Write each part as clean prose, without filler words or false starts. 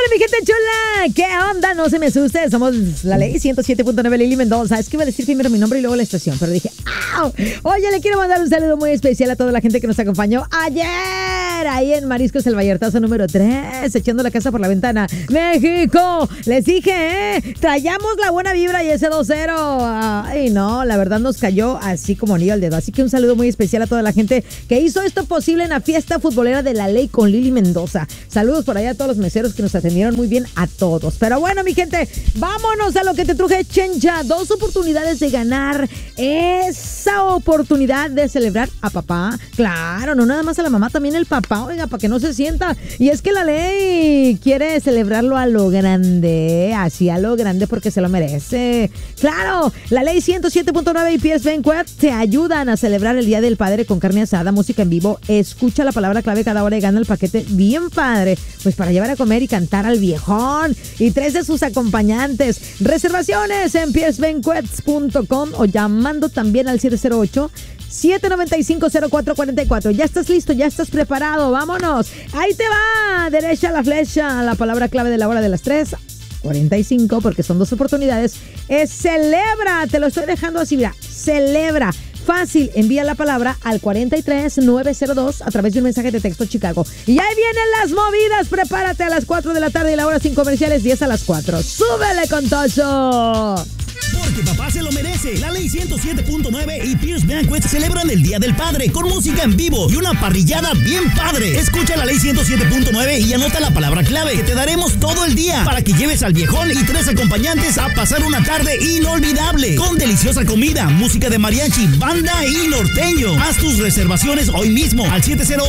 mi gente chula, ¿qué onda? No se me asuste, somos la ley 107.9 Lili Mendoza. Es que iba a decir primero mi nombre y luego la estación, pero dije, ¡au! Oye, le quiero mandar un saludo muy especial a toda la gente que nos acompañó ayer ahí en Mariscos El Vallartazo número 3, echando la casa por la ventana. ¡México! Les dije, traíamos la buena vibra y ese 2-0. Ay, no, la verdad nos cayó así como anillo al dedo. Así que un saludo muy especial a toda la gente que hizo esto posible en la fiesta futbolera de la ley con Lili Mendoza. Saludos por allá a todos los meseros que nos atendieron muy bien a todos. Pero bueno, mi gente, vámonos a lo que te truje, Chencha. 2 oportunidades de ganar esa oportunidad de celebrar a papá. Claro, no nada más a la mamá, también el papá, oiga, para que no se sienta. Y es que la ley quiere celebrarlo a lo grande, así a lo grande porque se lo merece. Claro, la ley 107.9 y PS Banquet te ayudan a celebrar el Día del Padre con carne asada, música en vivo. Escucha la palabra clave cada hora y gana el paquete bien padre, pues para llevar a comer y cantar al viejón y 3 de sus acompañantes. Reservaciones en psbanquets.com o llamando también al 708-795-0444. Ya estás listo, ya estás preparado, vámonos. Ahí te va, derecha la flecha, la palabra clave de la hora de las 3:45, porque son 2 oportunidades. Es celebra, te lo estoy dejando así, mira, celebra. Fácil, envía la palabra al 43902 a través de un mensaje de texto Chicago. Y ahí vienen las movidas, prepárate a las 4 de la tarde y la hora sin comerciales, 10 a las 4. ¡Súbele con Tocho! Porque papá se lo merece. La ley 107.9 y Pierce Banquet celebran el Día del Padre con música en vivo y una parrillada bien padre. Escucha la ley 107.9 y anota la palabra clave que te daremos todo el día para que lleves al viejón y 3 acompañantes a pasar una tarde inolvidable con deliciosa comida, música de mariachi, banda y norteño. Haz tus reservaciones hoy mismo al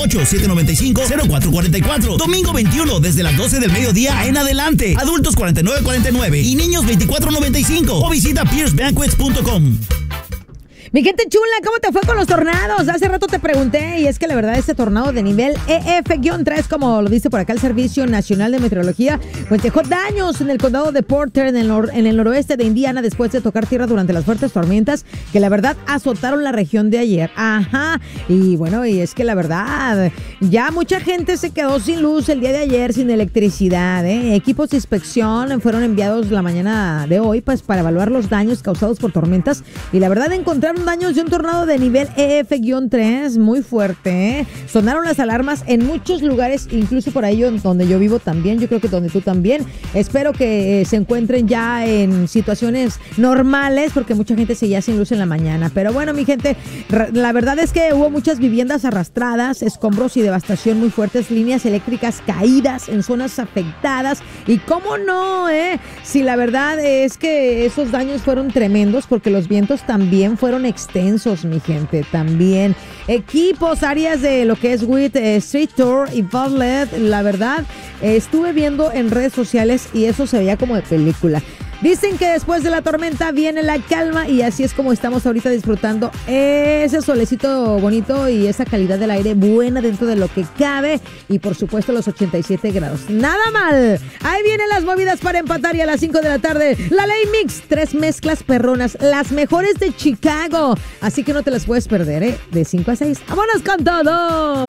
708-795-0444. Domingo 21 desde las 12 del mediodía en adelante. Adultos 49.49 y niños 24.95. O visita piercebanquets.com. Mi gente chula, ¿cómo te fue con los tornados? Hace rato te pregunté y es que la verdad este tornado de nivel EF-3, como lo dice por acá el Servicio Nacional de Meteorología, pues dejó daños en el condado de Porter, en el noroeste de Indiana, después de tocar tierra durante las fuertes tormentas que la verdad azotaron la región de ayer. Ajá, y bueno, y es que la verdad, ya mucha gente se quedó sin luz el día de ayer, sin electricidad, Equipos de inspección fueron enviados la mañana de hoy, pues para evaluar los daños causados por tormentas y la verdad encontraron daños de un tornado de nivel EF-3 muy fuerte, Sonaron las alarmas en muchos lugares, incluso por ahí donde yo vivo también, yo creo que donde tú también. Espero que se encuentren ya en situaciones normales, porque mucha gente seguía sin luz en la mañana. Pero bueno, mi gente, la verdad es que hubo muchas viviendas arrastradas, escombros y devastación muy fuertes, líneas eléctricas caídas en zonas afectadas. Y cómo no, si la verdad es que esos daños fueron tremendos, porque los vientos también fueron extensos, mi gente, también. Equipos, áreas de lo que es WIT, Street Tour y Butlet, la verdad, estuve viendo en redes sociales y eso se veía como de película. Dicen que después de la tormenta viene la calma y así es como estamos ahorita disfrutando ese solecito bonito y esa calidad del aire buena dentro de lo que cabe y por supuesto los 87 grados. Nada mal. Ahí vienen las movidas para empatar y a las 5 de la tarde la Ley Mix, 3 mezclas perronas, las mejores de Chicago. Así que no te las puedes perder, de 5 a 6. ¡Vámonos con todo!